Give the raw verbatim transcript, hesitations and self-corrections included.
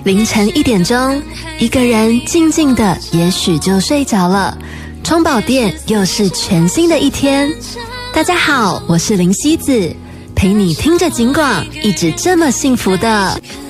凌晨一点钟，一个人静静的也许就睡着了。充饱电又是全新的一天。大家好，我是林希子，陪你听着警广，一直这么幸福的。